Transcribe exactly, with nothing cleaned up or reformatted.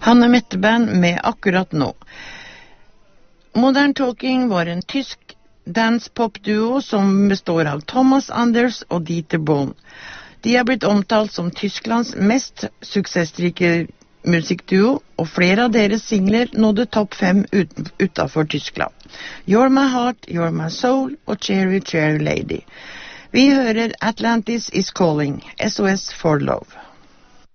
Hanne Mette-band med Akkurat nå. Modern Talking var en tysk dance-pop-duo som består av Thomas Anders og Dieter Bohn. De har blitt omtalt som Tysklands mest suksessrike musikkduo, og flere av deres singler nådde topp fem uten, utenfor Tyskland. You're My Heart, You're My Soul og Cherry Cherry Lady. Vi hører Atlantis is Calling, S O S for Love.